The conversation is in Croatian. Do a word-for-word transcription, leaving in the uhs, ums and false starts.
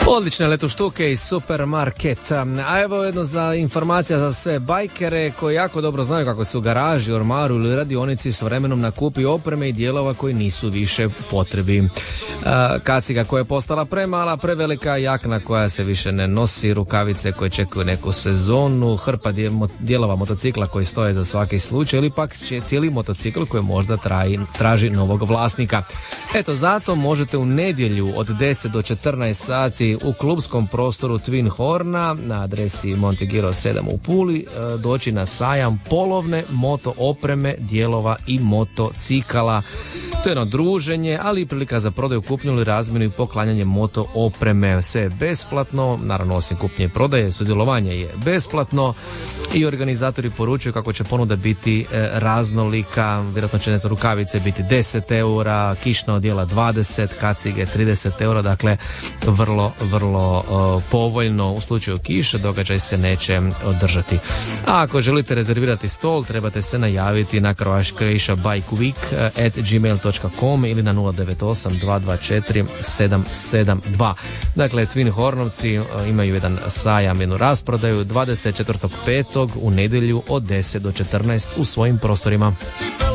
Odlične letuštuke iz supermarketa. A evo jedno za informacija za sve bajkere koji jako dobro znaju kako se u garaži, ormaru ili radionici s vremenom nakupi opreme i dijelova koji nisu više potrebi. Kaciga koja je postala premala, prevelika, jakna koja se više ne nosi, rukavice koje čekaju neku sezonu, hrpa dijelova motocikla koji stoje za svaki slučaj ili pak cijeli motocikl koji možda traji, traži novog vlasnika. Eto, zato možete u nedjelju od deset do četrnaest sati u klubskom prostoru Twin Horna na adresi Montegiro sedam u Puli doći na sajam polovne moto opreme, dijelova i motocikala. To je jedno druženje, ali i prilika za prodaju, kupnju ili razmjenu i poklanjanje moto opreme. Sve je besplatno, naravno osim kupnje i prodaje, sudjelovanje je besplatno i organizatori poručuju kako će ponuda biti e, raznolika. Vjerojatno će ne znam, rukavice biti deset eura, kišna odjela dvadeset, kacige trideset eura, dakle vrlo, vrlo o, povoljno u slučaju kiše, događaj se neće održati. A ako želite rezervirati stol, trebate se najaviti na Croatia Bike Week at gmail dot com ili na nula devet osam dva dva četiri sedam sedam dva. Dakle, Twin Hornovci imaju jedan sajam, jednu rasprodaju dvadeset četvrtog petog u nedjelju od deset do četrnaest u svojim prostorima.